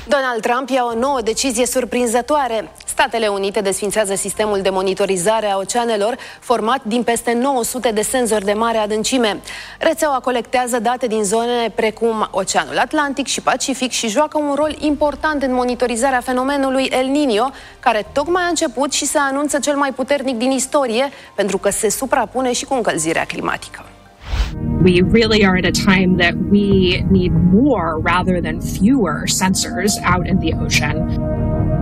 Donald Trump ia o nouă decizie surprinzătoare. Statele Unite desființează sistemul de monitorizare a oceanelor, format din peste 900 de senzori de mare adâncime. Rețeaua colectează date din zone precum Oceanul Atlantic și Pacific și joacă un rol important în monitorizarea fenomenului El Niño, care tocmai a început și se anunță cel mai puternic din istorie, pentru că se suprapune și cu încălzirea climatică. We really are at a time that we need more rather than fewer sensors out in the ocean.